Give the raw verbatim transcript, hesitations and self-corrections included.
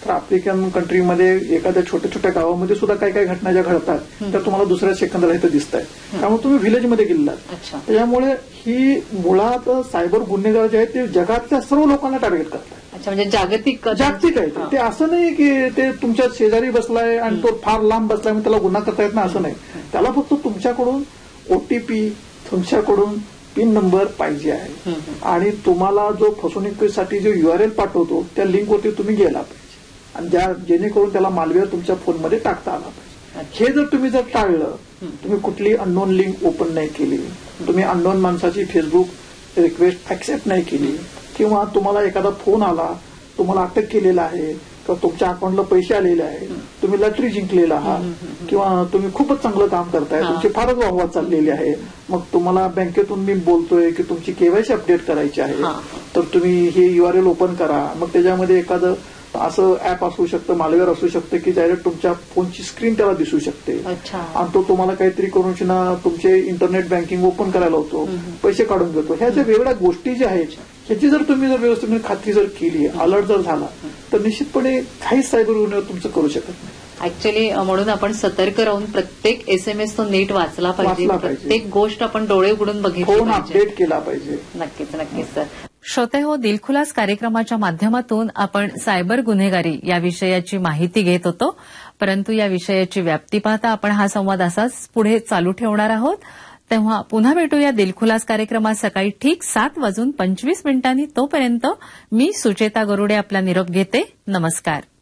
आता आफ्रिकन कंट्रीमध्ये एखाद्या छोट्या छोट्या गावामध्ये सुद्धा काही काही घटना ज्या घडतात त्या तुम्हाला दुसऱ्या सेकंदाला इथं दिसत आहे. त्यामुळे तुम्ही व्हिलेजमध्ये गेलात. त्याच्यामुळे ही मुळात सायबर गुन्हेगार जे आहेत ते जगातल्या सर्व लोकांना टार्गेट करतात. अच्छा, म्हणजे जागतिक जागतिक आहे ते. असं नाही की ते तुमच्या शेजारी बसलाय आणि तो फार लांब बसलाय मग त्याला गुन्हा करता येत ना, असं नाही. त्याला फक्त तुमच्याकडून ओटीपी, तुमच्याकडून पिन नंबर पाहिजे आहे आणि तुम्हाला जो फसवणुकीसाठी जो युआरएल पाठवतो त्या लिंकवरती तुम्ही गेला पाहिजे आणि ज्या जेणेकरून त्याला मालवेअर तुमच्या फोनमध्ये टाकता आला पाहिजे. हे जर तुम्ही जर टाळलं, तुम्ही कुठली अननोन लिंक ओपन नाही केली, तुम्ही अननोन माणसाची फेसबुक रिक्वेस्ट ऍक्सेप्ट नाही केली किंवा तुम्हाला एखादा फोन आला, तुम्हाला अटक केलेला आहे किंवा तुमच्या अकाउंटला पैसे आलेले आहेत, तुम्ही लॉटरी जिंकलेला आहात किंवा तुम्ही खूपच चांगलं काम करताय, तुमची फारच वाहवा चाललेली आहे, मग तुम्हाला बँकेतून मी बोलतोय की तुमची केवायसी अपडेट करायची आहे, तर तुम्ही हे युआरएल ओपन करा. मग त्याच्यामध्ये एखादं असं ऍप असू शकतं, मालवेअर असू शकतं की डायरेक्ट तुमच्या फोनची स्क्रीन त्याला दिसू शकते आणि तो तुम्हाला काहीतरी करून तुमचे इंटरनेट बँकिंग ओपन करायला होतो, पैसे काढून घेतो. ह्या ज्या वेगळ्या गोष्टी ज्या आहेत ह्याची जर तुम्ही जर व्यवस्थित खात्री जर केली, अलर्ट जर झाला, तर निश्चितपणे काहीच सायबर गुन्हे तुमचं करू शकत नाही. ऍक्च्युअली म्हणून आपण सतर्क राहून प्रत्येक एसएमएस तो नीट वाचला पाहिजे, प्रत्येक गोष्ट आपण डोळे उघडून बघितली, फोन अपडेट केला पाहिजे. नक्कीच नक्कीच सर. श्रोते हो, दिलखुलास कार्यक्रमाच्या माध्यमातून आपण सायबर गुन्हेगारी या विषयाची माहिती घेत होतो, परंतु या विषयाची व्याप्ती पाहता आपण हा संवाद असाच पुढे चालू ठेवणार आहोत. तेव्हा पुन्हा भेटूया दिलखुलास कार्यक्रमात सकाळी ठीक सात वाजून पंचवीस मिनिटांनी. तोपर्यंत मी सुचेता गरुडे आपला निरोप घेते. नमस्कार.